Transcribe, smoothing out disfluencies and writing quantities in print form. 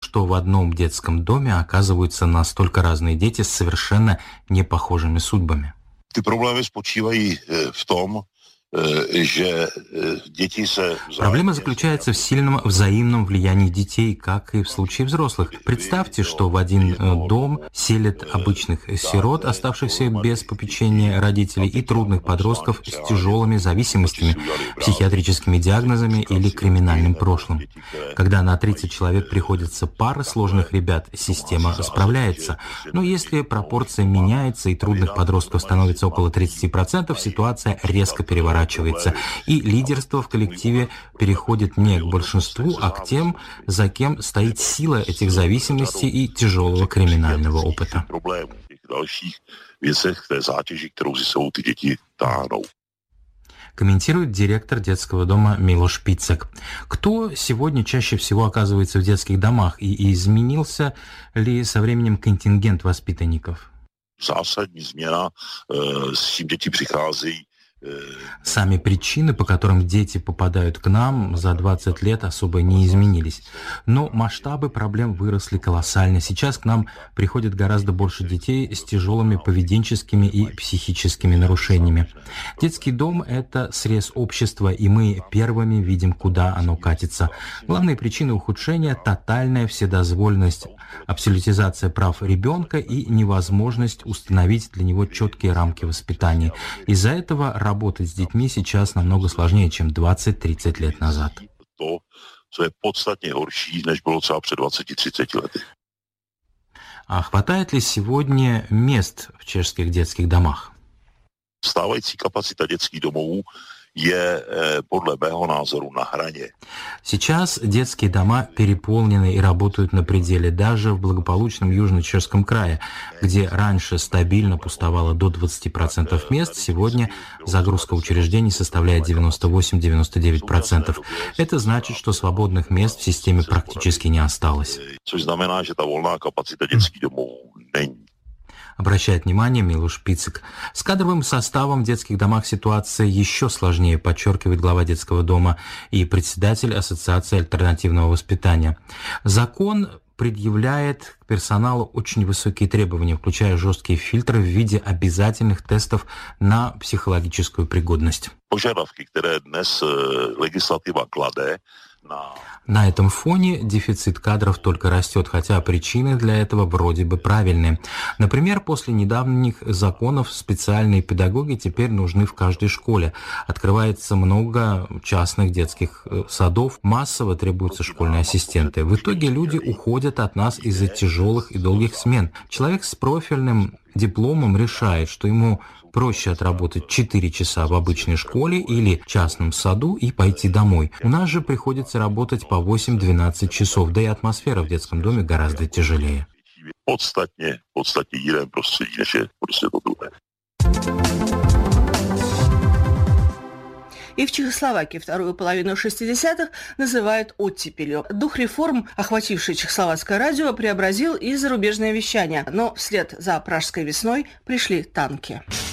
что в одном детском доме оказываются настолько разные дети с совершенно непохожими судьбами. Ty problémy spočívají v tom, že děti se... Проблема заключается в сильном взаимном влиянии детей, как и в случае взрослых. Представьте, что в один дом селят обычных сирот, оставшихся без попечения родителей, и трудных подростков с тяжелыми зависимостями, психиатрическими диагнозами или криминальным прошлым. Когда на 30 человек приходится пара сложных ребят, система справляется. Но если пропорция меняется и трудных подростков становится около 30%, ситуация резко переворачивается. И лидерство в коллективе переходит не к большинству, а к тем, за кем стоит сила этих зависимостей и тяжелого криминального опыта. Комментирует директор детского дома Милош Пицек. Кто сегодня чаще всего оказывается в детских домах и изменился ли со временем контингент воспитанников? Zásadní změna, s tím děti přicházejí. Сами причины, по которым дети попадают к нам, за 20 лет особо не изменились. Но масштабы проблем выросли колоссально. Сейчас к нам приходит гораздо больше детей с тяжелыми поведенческими и психическими нарушениями. Детский дом – это срез общества, и мы первыми видим, куда оно катится. Главные причины ухудшения – тотальная вседозволенность, абсолютизация прав ребенка и невозможность установить для него четкие рамки воспитания. Из-за этого работать с детьми сейчас намного сложнее, чем 20-30 лет назад. To, co je podstatně horší, než bylo třeba před 20-30 lety. А хватает ли сегодня мест в чешских детских домах? Stávající kapacita dětských domovů je podle mého názoru na hraně. Сейчас детские дома переполнены и работают на пределе. Даже в благополучном Южно-Чешском крае, где раньше стабильно пустовало до 20% мест, сегодня загрузка учреждений составляет 98-99%. Это значит, что свободных мест в системе практически не осталось. Což znamená, že ta volná kapacita dětských domovů není. Обращает внимание Милош Пицек. С кадровым составом в детских домах ситуация еще сложнее, подчеркивает глава детского дома и председатель Ассоциации альтернативного воспитания. Закон предъявляет к персоналу очень высокие требования, включая жесткие фильтры в виде обязательных тестов на психологическую пригодность. Požadavky, které dnes legislativa klade На этом фоне дефицит кадров только растет, хотя причины для этого вроде бы правильные. Например, после недавних законов специальные педагоги теперь нужны в каждой школе. Открывается много частных детских садов, массово требуются школьные ассистенты. В итоге люди уходят от нас из-за тяжелых и долгих смен. Человек с профильным дипломом решает, что ему проще отработать 4 часа в обычной школе или частном саду и пойти домой. У нас же приходится работать по 8-12 часов, да и атмосфера в детском доме гораздо тяжелее. Podstatně jiném prostředí, než je prostě to druhé. И в Чехословакии вторую половину 60-х называют оттепелью. Дух реформ, охвативший чехословацкое радио, преобразил и зарубежное вещание. Но вслед за Пражской весной пришли танки.